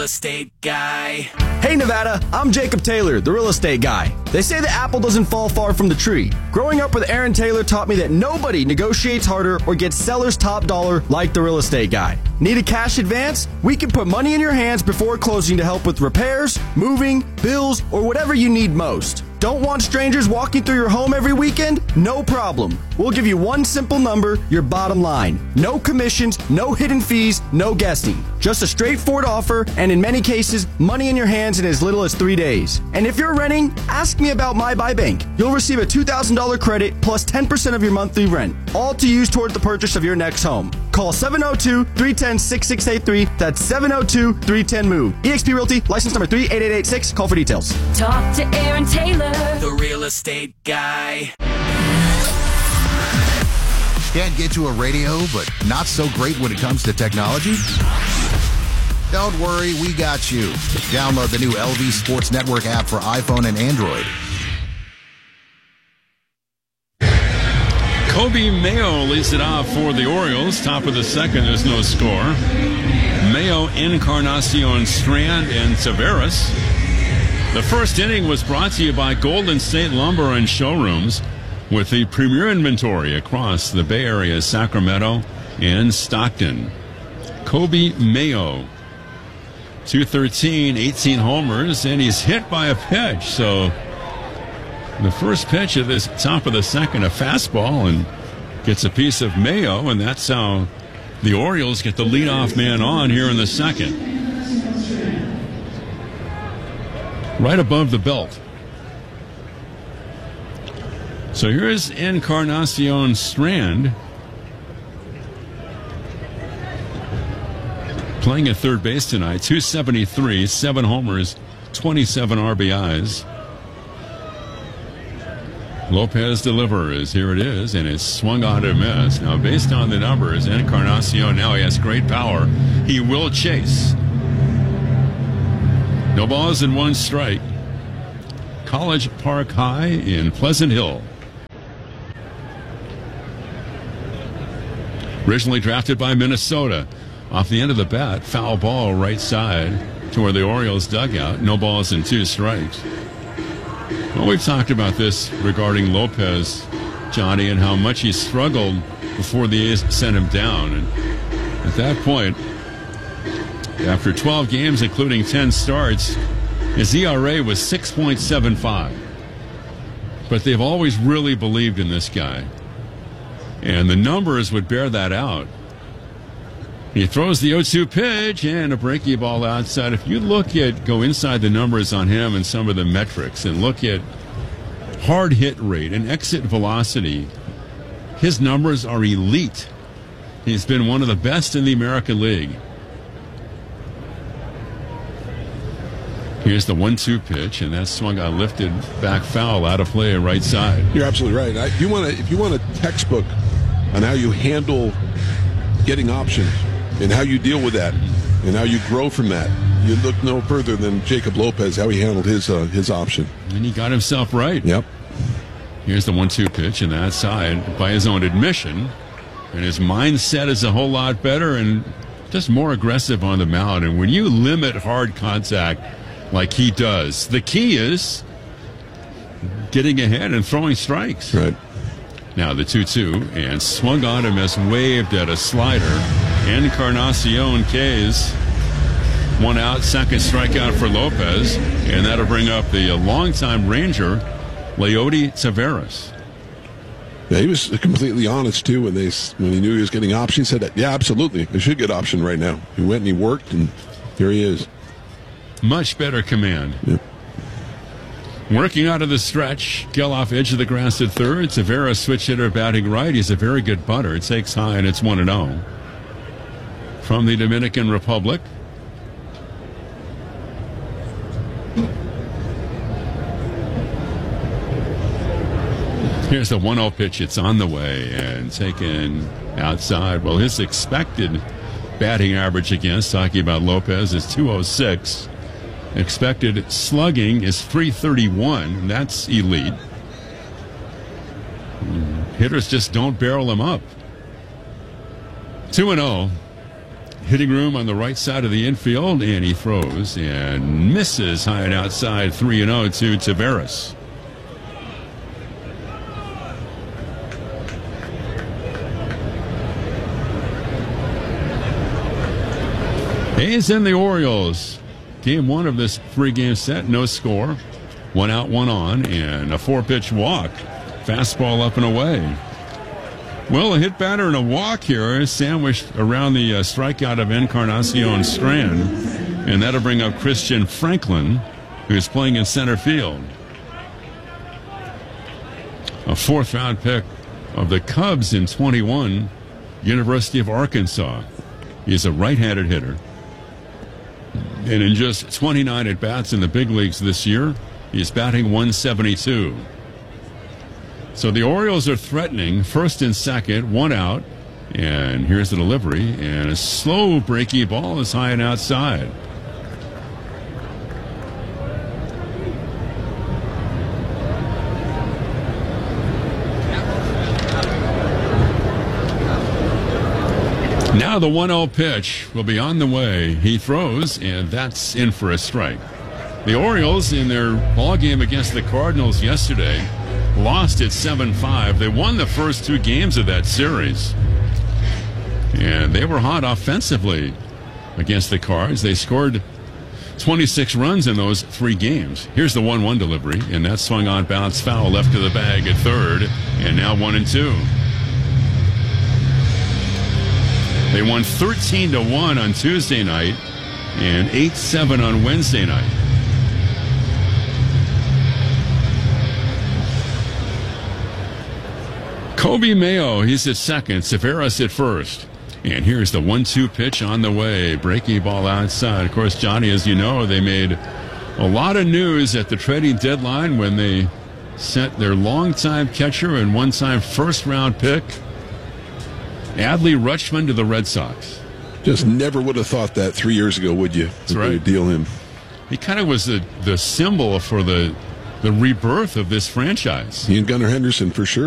estate guy. Hey Nevada, I'm Jacob Taylor, the real estate guy. They say the apple doesn't fall far from the tree. Growing up with Aaron Taylor taught me that nobody negotiates harder or gets seller's top dollar like the real estate guy. Need a cash advance? We can put money in your hands before closing to help with repairs, moving, bills, or whatever you need most. Don't want strangers walking through your home every weekend? No problem. We'll give you one simple number, your bottom line. No commissions, no hidden fees, no guessing. Just a straightforward offer, and in many cases, money in your hands in as little as 3 days. And if you're renting, ask me about My Buy Bank. You'll receive a $2,000 credit plus 10% of your monthly rent, all to use toward the purchase of your next home. Call 702-310-6683. That's 702-310-MOVE. eXp Realty, license number 38886. Call for details. Talk to Aaron Taylor, The real estate guy. Can't get to a radio, but not so great when it comes to technology? Don't worry, we got you. Download the new LV Sports Network app for iPhone and Android. Kobe Mayo leads it off for the Orioles. Top of the second, there's no score. Mayo, Encarnacion, Strand, and Taveras. The first inning was brought to you by Golden State Lumber and Showrooms, with the premier inventory across the Bay Area, Sacramento, and Stockton. Kobe Mayo, 213, 18 homers, and he's hit by a pitch. So the first pitch of this top of the second, a fastball, and gets a piece of Mayo, and that's how the Orioles get the leadoff man on here in the second. Right above the belt. So here's Encarnacion Strand playing at third base tonight. 273, 7 homers, 27 RBIs. Lopez delivers. Here it is, and it's swung on to miss. Now, based on the numbers, Encarnacion now he has great power. He will chase. No balls and one strike. College Park High in Pleasant Hill. Originally drafted by Minnesota. Off the end of the bat, foul ball right side toward the Orioles dugout. No balls and 2 strikes. Well, we've talked about this regarding Lopez, Johnny, and how much he struggled before the A's sent him down. And at that point, after 12 games, including 10 starts, his ERA was 6.75. But they've always really believed in this guy. And the numbers would bear that out. He throws the 0-2 pitch and a breaking ball outside. If you go inside the numbers on him and some of the metrics and look at hard hit rate and exit velocity, his numbers are elite. He's been one of the best in the American League. Here's the 1-2 pitch, and that swung got lifted back foul out of play right side. You're absolutely right. If you want a textbook on how you handle getting options and how you deal with that and how you grow from that, you look no further than Jacob Lopez, how he handled his option. And he got himself right. Yep. Here's the 1-2 pitch, and that side by his own admission. And his mindset is a whole lot better and just more aggressive on the mound. And when you limit hard contact like he does, the key is getting ahead and throwing strikes. Right. Now the 2-2, and swung on him as waved at a slider. Encarnacion K's 1 out, second strikeout for Lopez, and that'll bring up the longtime Ranger, Leody Taveras. Yeah, he was completely honest too when he knew he was getting option. He said, "Yeah, absolutely, I should get option right now." He went and he worked, and here he is. Much better command. Yep. Working out of the stretch, Geloff edge of the grass at third. Taveras switch hitter batting right. He's a very good butter. It takes high, and it's 1-0. From the Dominican Republic. Here's the 1-0 pitch. It's on the way and taken outside. Well, his expected batting average against, talking about Lopez, is 206. Expected slugging is 331. That's elite. Hitters just don't barrel him up. 2-0. hitting room on the right side of the infield, and he throws and misses high and outside 3-0 to Taveras. A's and the Orioles. Game 1 of this 3-game set, no score. 1 out, 1 on, and a 4-pitch walk. Fastball up and away. Well, a hit batter and a walk here is sandwiched around the strikeout of Encarnacion Strand, and that'll bring up Christian Franklin, who's playing in center field. A 4th-round pick of the Cubs in 21, University of Arkansas. He's a right-handed hitter. And in just 29 at-bats in the big leagues this year, he's batting 172. So the Orioles are threatening first and second, 1 out. And here's the delivery. And a slow breaky ball is high and outside. Now the 1-0 pitch will be on the way. He throws, and that's in for a strike. The Orioles, in their ball game against the Cardinals yesterday, lost at 7-5. They won the first 2 games of that series. And they were hot offensively against the Cards. They scored 26 runs in those 3 games. Here's the 1-1 delivery, and that swung on, bounce foul left to the bag at third, and now 1-2. They won 13-1 on Tuesday night and 8-7 on Wednesday night. Kobe Mayo, he's at second. Taveras at first. And here's the 1-2 pitch on the way. Breaking ball outside. Of course, Johnny, as you know, they made a lot of news at the trading deadline when they sent their longtime catcher and one-time first-round pick, Adley Rutschman, to the Red Sox. Just never would have thought that 3 years ago, would you? That's right. Deal him. He kind of was the symbol for the rebirth of this franchise. He and Gunnar Henderson, for sure.